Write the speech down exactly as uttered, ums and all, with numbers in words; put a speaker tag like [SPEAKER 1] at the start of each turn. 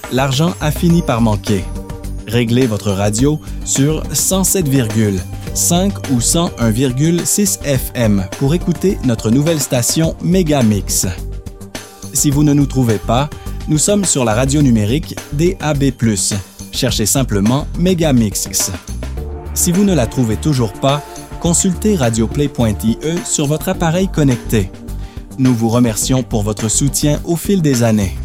[SPEAKER 1] l'argent a fini par manquer. Réglez votre radio sur cent sept virgule cinq ou cent un virgule six F M pour écouter notre nouvelle station Megamix. Si vous ne nous trouvez pas, nous sommes sur la radio numérique D A B plus. Cherchez simplement Megamix. Si vous ne la trouvez toujours pas, consultez radioplay point I E sur votre appareil connecté. Nous vous remercions pour votre soutien au fil des années.